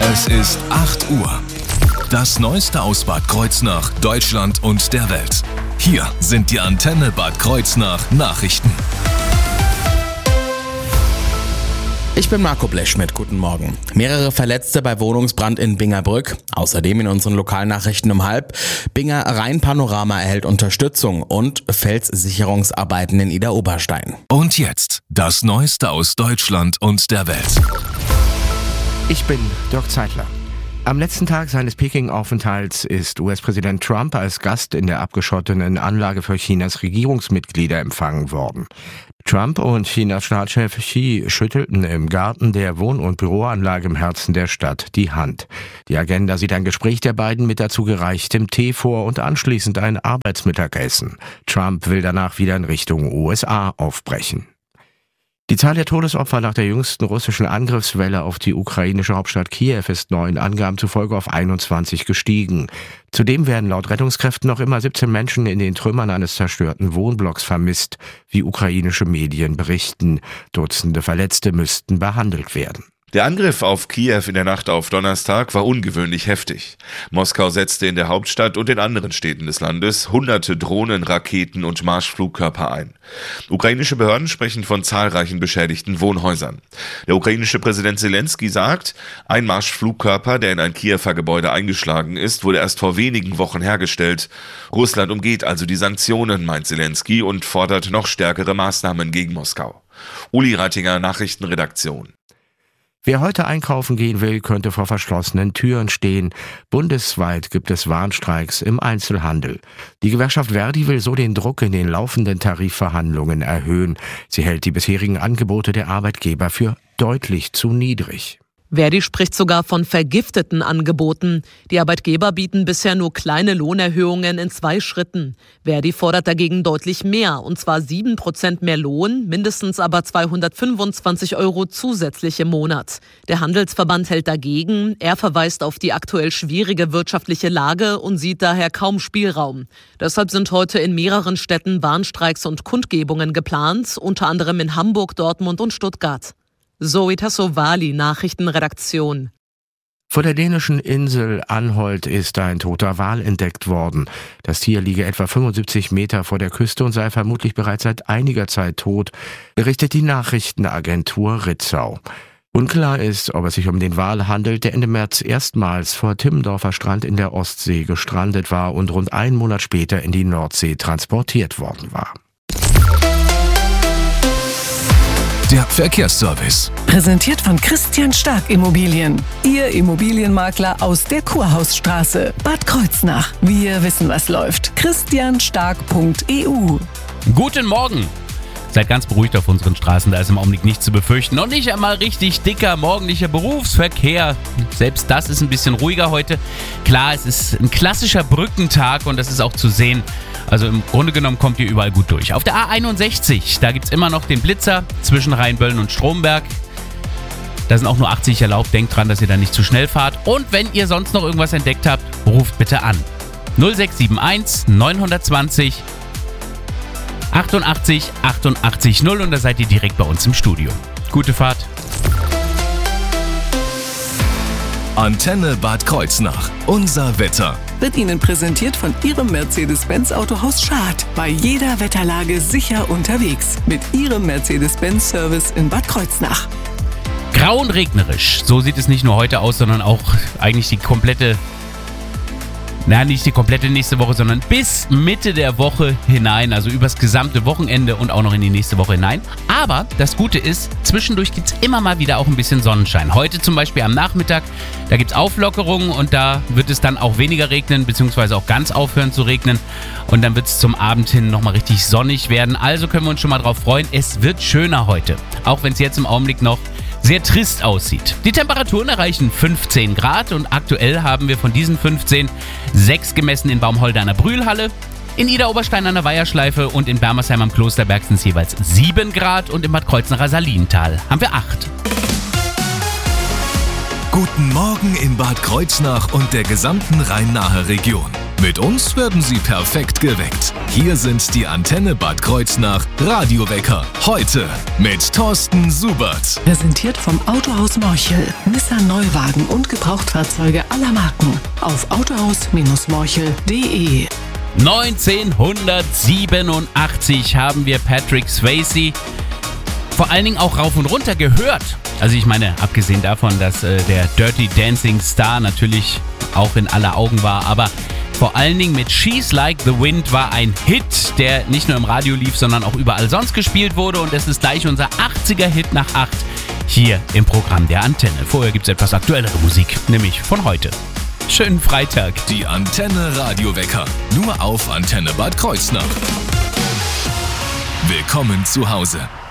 Es ist 8 Uhr. Das Neueste aus Bad Kreuznach, Deutschland und der Welt. Hier sind die Antenne Bad Kreuznach Nachrichten. Ich bin Marco Bleschmidt, guten Morgen. Mehrere Verletzte bei Wohnungsbrand in Bingerbrück. Außerdem in unseren Lokalnachrichten um 12:30. Binger Rheinpanorama erhält Unterstützung und Felssicherungsarbeiten in Idar-Oberstein. Und jetzt das Neueste aus Deutschland und der Welt. Ich bin Dirk Zeitler. Am letzten Tag seines Peking-Aufenthalts ist US-Präsident Trump als Gast in der abgeschotteten Anlage für Chinas Regierungsmitglieder empfangen worden. Trump und Chinas Staatschef Xi schüttelten im Garten der Wohn- und Büroanlage im Herzen der Stadt die Hand. Die Agenda sieht ein Gespräch der beiden mit dazu gereichtem Tee vor und anschließend ein Arbeitsmittagessen. Trump will danach wieder in Richtung USA aufbrechen. Die Zahl der Todesopfer nach der jüngsten russischen Angriffswelle auf die ukrainische Hauptstadt Kiew ist neuen Angaben zufolge auf 21 gestiegen. Zudem werden laut Rettungskräften noch immer 17 Menschen in den Trümmern eines zerstörten Wohnblocks vermisst, wie ukrainische Medien berichten. Dutzende Verletzte müssten behandelt werden. Der Angriff auf Kiew in der Nacht auf Donnerstag war ungewöhnlich heftig. Moskau setzte in der Hauptstadt und in anderen Städten des Landes hunderte Drohnen, Raketen und Marschflugkörper ein. Ukrainische Behörden sprechen von zahlreichen beschädigten Wohnhäusern. Der ukrainische Präsident Zelensky sagt, ein Marschflugkörper, der in ein Kiewer Gebäude eingeschlagen ist, wurde erst vor wenigen Wochen hergestellt. Russland umgeht also die Sanktionen, meint Zelensky, und fordert noch stärkere Maßnahmen gegen Moskau. Uli Reitinger, Nachrichtenredaktion. Wer heute einkaufen gehen will, könnte vor verschlossenen Türen stehen. Bundesweit gibt es Warnstreiks im Einzelhandel. Die Gewerkschaft Verdi will so den Druck in den laufenden Tarifverhandlungen erhöhen. Sie hält die bisherigen Angebote der Arbeitgeber für deutlich zu niedrig. Verdi spricht sogar von vergifteten Angeboten. Die Arbeitgeber bieten bisher nur kleine Lohnerhöhungen in 2 Schritten. Verdi fordert dagegen deutlich mehr, und zwar 7% mehr Lohn, mindestens aber 225 € zusätzlich im Monat. Der Handelsverband hält dagegen. Er verweist auf die aktuell schwierige wirtschaftliche Lage und sieht daher kaum Spielraum. Deshalb sind heute in mehreren Städten Warnstreiks und Kundgebungen geplant, unter anderem in Hamburg, Dortmund und Stuttgart. Zoe Tassovali, Nachrichtenredaktion. Vor der dänischen Insel Anholt ist ein toter Wal entdeckt worden. Das Tier liege etwa 75 Meter vor der Küste und sei vermutlich bereits seit einiger Zeit tot, berichtet die Nachrichtenagentur Ritzau. Unklar ist, ob es sich um den Wal handelt, der Ende März erstmals vor Timmendorfer Strand in der Ostsee gestrandet war und rund einen Monat später in die Nordsee transportiert worden war. Der Verkehrsservice. Präsentiert von Christian Stark Immobilien. Ihr Immobilienmakler aus der Kurhausstraße, Bad Kreuznach. Wir wissen, was läuft. christianstark.eu. Guten Morgen. Seid ganz beruhigt auf unseren Straßen, da ist im Augenblick nichts zu befürchten. Und nicht einmal richtig dicker morgendlicher Berufsverkehr. Selbst das ist ein bisschen ruhiger heute. Klar, es ist ein klassischer Brückentag und das ist auch zu sehen. Also im Grunde genommen kommt ihr überall gut durch. Auf der A61, da gibt es immer noch den Blitzer zwischen Rheinböllen und Stromberg. Da sind auch nur 80 erlaubt. Denkt dran, dass ihr da nicht zu schnell fahrt. Und wenn ihr sonst noch irgendwas entdeckt habt, ruft bitte an. 0671 920 88 88 0 und da seid ihr direkt bei uns im Studio. Gute Fahrt. Antenne Bad Kreuznach. Unser Wetter. Wird Ihnen präsentiert von Ihrem Mercedes-Benz Autohaus Schad. Bei jeder Wetterlage sicher unterwegs. Mit Ihrem Mercedes-Benz-Service in Bad Kreuznach. Grau und regnerisch. So sieht es nicht nur heute aus, sondern auch eigentlich die komplette... nicht die komplette nächste Woche, sondern bis Mitte der Woche hinein, also übers gesamte Wochenende und auch noch in die nächste Woche hinein. Aber das Gute ist, zwischendurch gibt es immer mal wieder auch ein bisschen Sonnenschein. Heute zum Beispiel am Nachmittag, da gibt es Auflockerungen und da wird es dann auch weniger regnen, beziehungsweise auch ganz aufhören zu regnen. Und dann wird es zum Abend hin nochmal richtig sonnig werden. Also können wir uns schon mal drauf freuen, es wird schöner heute. Auch wenn es jetzt im Augenblick noch sehr trist aussieht. Die Temperaturen erreichen 15 Grad und aktuell haben wir von diesen 15 6 gemessen in Baumholder an der Brühlhalle, in Idar-Oberstein an der Weiherschleife und in Bermersheim am Klosterberg sind es jeweils 7 Grad und im Bad Kreuznacher Salintal haben wir 8. Guten Morgen in Bad Kreuznach und der gesamten Rhein-Nahe-Region. Mit uns werden Sie perfekt geweckt. Hier sind die Antenne Bad Kreuznach Radiowecker. Heute mit Thorsten Subert. Präsentiert vom Autohaus Morchel. Nissan Neuwagen und Gebrauchtfahrzeuge aller Marken. Auf autohaus-morchel.de. 1987 haben wir Patrick Swayze vor allen Dingen auch rauf und runter gehört. Also ich meine, abgesehen davon, dass der Dirty Dancing Star natürlich auch in aller Augen war, aber vor allen Dingen mit She's Like the Wind war ein Hit, der nicht nur im Radio lief, sondern auch überall sonst gespielt wurde, und es ist gleich unser 80er-Hit nach 8 hier im Programm der Antenne. Vorher gibt es etwas aktuellere Musik, nämlich von heute. Schönen Freitag. Die Antenne Radiowecker. Nur auf Antenne Bad Kreuznach. Willkommen zu Hause.